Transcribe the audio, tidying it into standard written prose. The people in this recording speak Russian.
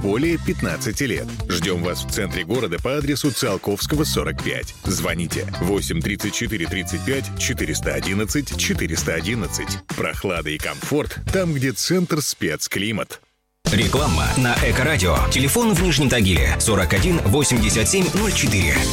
более 15 лет. Ждем вас в центре города по адресу Циолковского, 45. Звоните 8 34 35 411 411. Прохлада и комфорт там, где центр спецклимат. Реклама на Эко-радио. Телефон в Нижнем Тагиле 41 87 04.